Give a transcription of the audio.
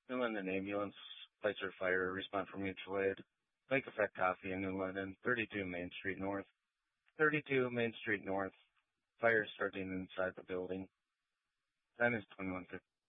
New London ambulance, lights or fire, respond for mutual aid. Lake Effect Coffee in New London, 32 Main Street North. 32 Main Street North. Fire starting inside the building. Time is 21:50.